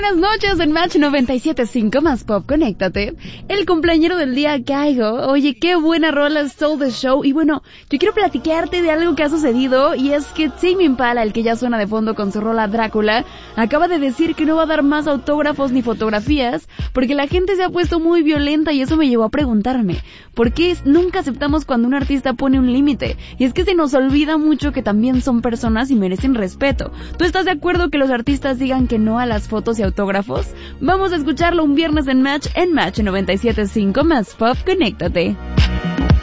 buenas noches en Match 97.5 Más Pop, conéctate. El cumpleañero del día, Kygo. Oye, qué buena rola Stole the Show. Y bueno, yo quiero platicarte de algo que ha sucedido, y es que Tame Impala, el que ya suena de fondo con su rola Drácula, acaba de decir que no va a dar más autógrafos ni fotografías porque la gente se ha puesto muy violenta, y eso me llevó a preguntarme, ¿por qué nunca aceptamos cuando un artista pone un límite? Y es que se nos olvida mucho que también son personas y merecen respeto. ¿Tú estás de acuerdo que los artistas digan que no a las fotos y autógrafos? Vamos a escucharlo un viernes en Match 97.5 Más Pop, conéctate.